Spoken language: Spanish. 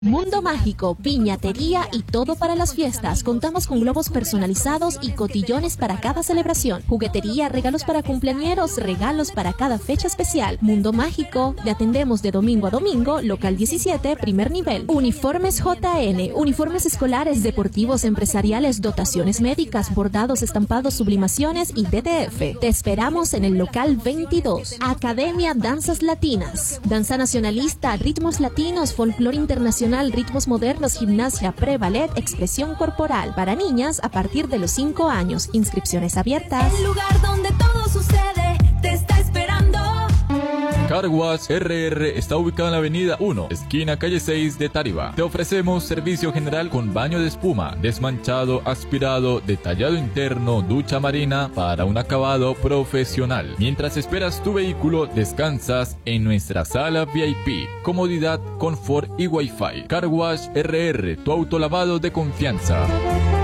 Mundo Mágico, piñatería y todo para las fiestas. Contamos con globos personalizados y cotillones para cada celebración. Juguetería, regalos para cumpleañeros, regalos para cada fecha especial. Mundo Mágico, le atendemos de domingo a domingo, local 17, primer nivel. Uniformes JN, uniformes escolares, deportivos, empresariales, dotaciones médicas, bordados, estampados, sublimaciones y DTF. Te esperamos en el local 22. Academia Danzas Latinas, danza nacionalista, ritmos latinos, folclore internacional, ritmos modernos, gimnasia, pre-ballet, expresión corporal. Para niñas a partir de los 5 años. Inscripciones abiertas. El lugar donde todo sucede te está esperando. Car Wash RR está ubicado en la avenida 1, esquina calle 6 de Tariba. Te ofrecemos servicio general con baño de espuma, desmanchado, aspirado, detallado interno, ducha marina para un acabado profesional. Mientras esperas tu vehículo, descansas en nuestra sala VIP. Comodidad, confort y Wi-Fi. Car Wash RR, tu autolavado de confianza.